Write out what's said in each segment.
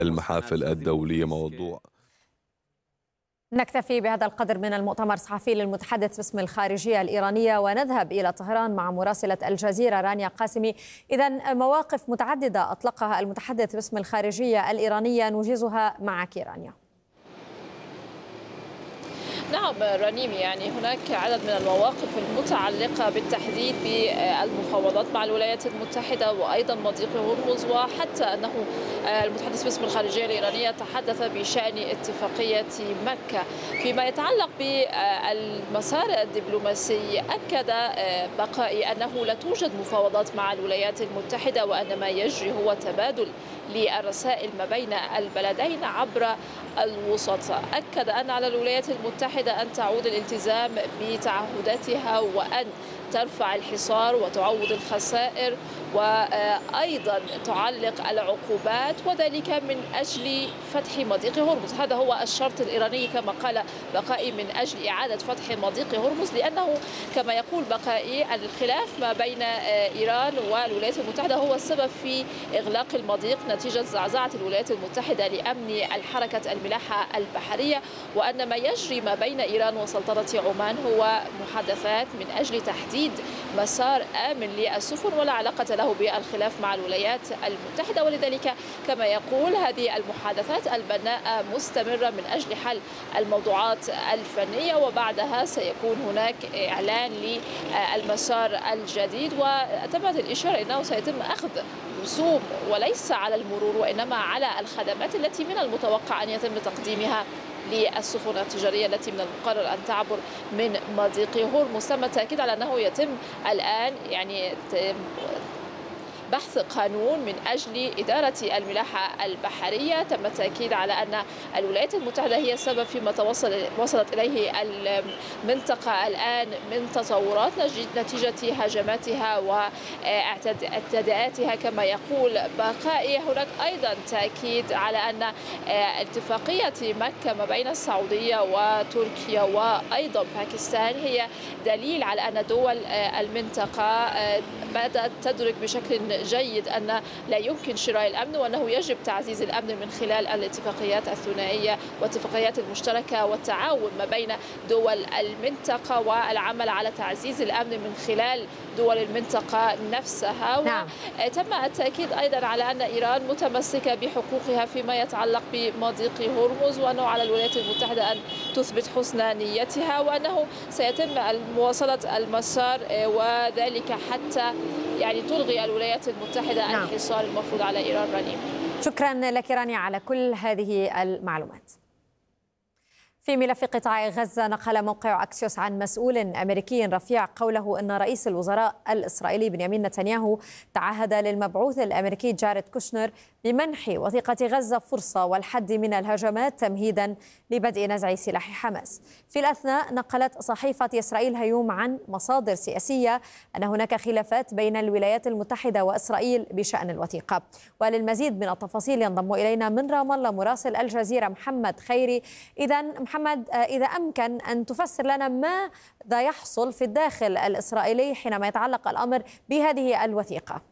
المحافل الدولية موضوع. نكتفي بهذا القدر من المؤتمر الصحفي للمتحدث باسم الخارجية الإيرانية ونذهب إلى طهران مع مراسلة الجزيرة رانيا قاسمي. إذن مواقف متعددة أطلقها المتحدث باسم الخارجية الإيرانية نوجزها معك رانيا. نعم رنيم، يعني هناك عدد من المواقف المتعلقة بالتحديد بالمفاوضات مع الولايات المتحدة وأيضا مضيق هرمز، وحتى أنه المتحدث باسم الخارجية الإيرانية تحدث بشأن اتفاقية مكة. فيما يتعلق بالمسار الدبلوماسي أكد بقائي أنه لا توجد مفاوضات مع الولايات المتحدة وأن ما يجري هو تبادل للرسائل ما بين البلدين عبر الوسط. أكد أن على الولايات المتحدة أن تعود الالتزام بتعهداتها وأن ترفع الحصار وتعوض الخسائر وأيضا تعلق العقوبات، وذلك من أجل فتح مضيق هرمز. هذا هو الشرط الإيراني كما قال بقائي، من أجل إعادة فتح مضيق هرمز، لأنه كما يقول بقائي الخلاف ما بين إيران والولايات المتحدة هو السبب في إغلاق المضيق نتيجة زعزعة الولايات المتحدة لأمن الحركة الملاحة البحرية، وأن ما يجري ما بين إيران وسلطنة عمان هو محادثات من أجل تحديد مسار آمن للسفن ولا علاقة له بالخلاف مع الولايات المتحدة. ولذلك كما يقول هذه المحادثات البناءة مستمرة من أجل حل الموضوعات الفنية، وبعدها سيكون هناك إعلان للمسار الجديد. وتمت الإشارة أنه سيتم أخذ رسوم وليس على المرور وإنما على الخدمات التي من المتوقع أن يتم تقديمها للسفن التجارية التي من المقرر أن تعبر من مضيق هرمز. تم التأكيد على أنه يتم الآن بحث قانون من أجل إدارة الملاحة البحرية. تم التأكيد على أن الولايات المتحدة هي السبب فيما وصلت إليه المنطقة الآن من تطورات نتيجة هجماتها واعتداءاتها كما يقول بقائي. هناك أيضا تأكيد على أن اتفاقية مكة ما بين السعودية وتركيا وأيضا باكستان هي دليل على أن دول المنطقة بدأت تدرك بشكل جيد أن لا يمكن شراء الأمن، وأنه يجب تعزيز الأمن من خلال الاتفاقيات الثنائية والاتفاقيات المشتركة والتعاون ما بين دول المنطقة والعمل على تعزيز الأمن من خلال دول المنطقة نفسها. نعم. وتم التأكيد أيضا على أن إيران متمسكة بحقوقها فيما يتعلق بمضيق هرمز، وأنه على الولايات المتحدة أن تثبت حسن نيتها وأنه سيتم مواصلة المسار، وذلك حتى تلغي الولايات المتحدة الحصار المفروض على إيران. رنيم، شكرا لك رانيا على كل هذه المعلومات. في ملف قطاع غزة، نقل موقع أكسيوس عن مسؤول أمريكي رفيع قوله أن رئيس الوزراء الإسرائيلي بنيامين نتنياهو تعهد للمبعوث الأمريكي جاريد كوشنر بمنح وثيقة غزة فرصة والحد من الهجمات تمهيدا لبدء نزع سلاح حماس. في الأثناء نقلت صحيفة إسرائيل هيوم عن مصادر سياسية أن هناك خلافات بين الولايات المتحدة وإسرائيل بشأن الوثيقة. وللمزيد من التفاصيل ينضم إلينا من رام الله مراسل الجزيرة محمد خيري. محمد، إذا أمكن أن تفسر لنا ماذا يحصل في الداخل الإسرائيلي حينما يتعلق الأمر بهذه الوثيقة؟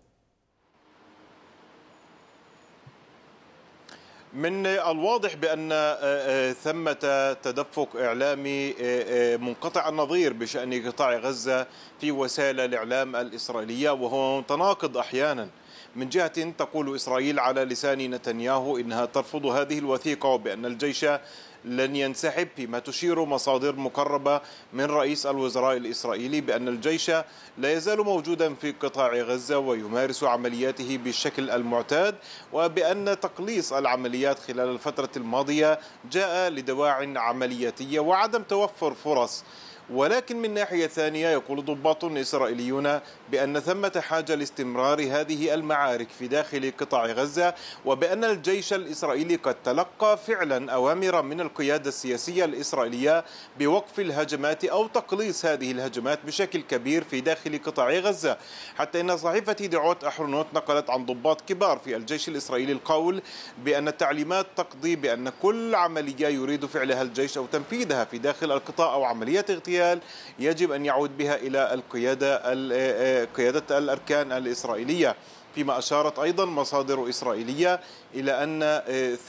من الواضح بأن ثمة تدفق إعلامي منقطع النظير بشأن قطاع غزة في وسائل الإعلام الإسرائيلية، وهو متناقض أحيانا. من جهة تقول إسرائيل على لسان نتنياهو إنها ترفض هذه الوثيقة وبأن الجيش لن ينسحب، فيما تشير مصادر مقربة من رئيس الوزراء الإسرائيلي بأن الجيش لا يزال موجودا في قطاع غزة ويمارس عملياته بالشكل المعتاد، وبأن تقليص العمليات خلال الفترة الماضية جاء لدواعٍ عملياتية وعدم توفر فرص. ولكن من ناحية ثانية يقول ضباط إسرائيليون بأن ثمة حاجة لاستمرار هذه المعارك في داخل قطاع غزة، وبأن الجيش الإسرائيلي قد تلقى فعلا أوامر من القيادة السياسية الإسرائيلية بوقف الهجمات أو تقليص هذه الهجمات بشكل كبير في داخل قطاع غزة. حتى إن صحيفة دعوت أحرنوت نقلت عن ضباط كبار في الجيش الإسرائيلي القول بأن التعليمات تقضي بأن كل عملية يريد فعلها الجيش أو تنفيذها في داخل القطاع أو عملية اغتيال يجب أن يعود بها إلى قيادة الأركان الإسرائيلية. فيما أشارت أيضا مصادر إسرائيلية إلى أن